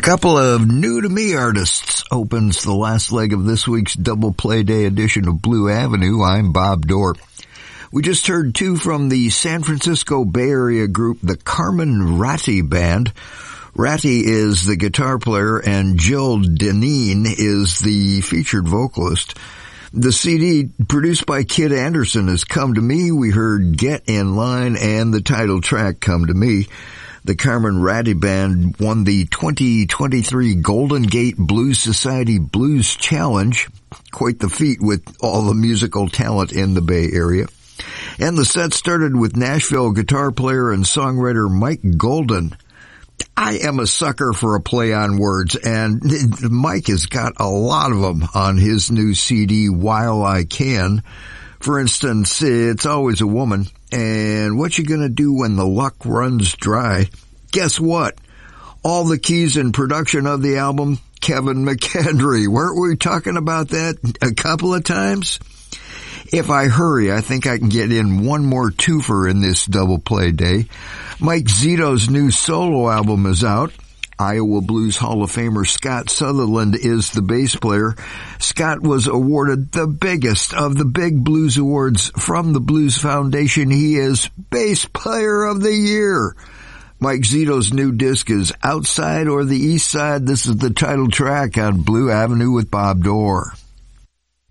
couple of new-to-me artists opens the last leg of this week's Double Play Day edition of Blue Avenue. I'm Bob Dorr. We just heard two from the San Francisco Bay Area group, the Carmen Ratti Band. Ratti is the guitar player and Jill Deneen is the featured vocalist. The CD, produced by Kid Anderson, has Come to Me. We heard Get in Line and the title track, Come to Me. The Carmen Ratti Band won the 2023 Golden Gate Blues Society Blues Challenge. Quite the feat with all the musical talent in the Bay Area. And the set started with Nashville guitar player and songwriter Mike Golden. I am a sucker for a play on words, and Mike has got a lot of them on his new CD, While I Can. For instance, it's always a woman, and what you gonna do when the luck runs dry? Guess what? All the keys in production of the album, Kevin McHenry. Weren't we talking about that a couple of times? If I hurry, I think I can get in one more twofer in this double play day. Mike Zito's new solo album is out. Iowa Blues Hall of Famer Scott Sutherland is the bass player. Scott was awarded the biggest of the big blues awards from the Blues Foundation. He is Bass Player of the Year. Mike Zito's new disc is Outside or the East Side. This is the title track on Blue Avenue with Bob Dorr.